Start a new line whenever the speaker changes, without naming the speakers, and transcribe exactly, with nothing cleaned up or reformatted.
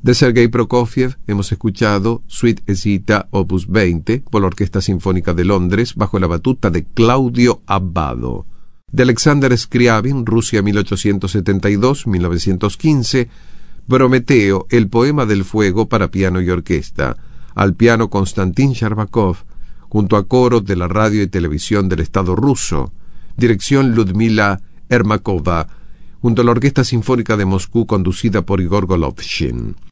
De Sergei Prokofiev hemos escuchado Suite Esita opus veinte por la Orquesta Sinfónica de Londres bajo la batuta de Claudio Abbado. De Alexander Scriabin, Rusia mil ochocientos setenta y dos a mil novecientos quince, Prometeo, el poema del fuego para piano y orquesta, al piano Konstantin Shcherbakov, junto a coros de la radio y televisión del Estado ruso, dirección Ludmila Ermakova, junto a la Orquesta Sinfónica de Moscú conducida por Igor Golovshin.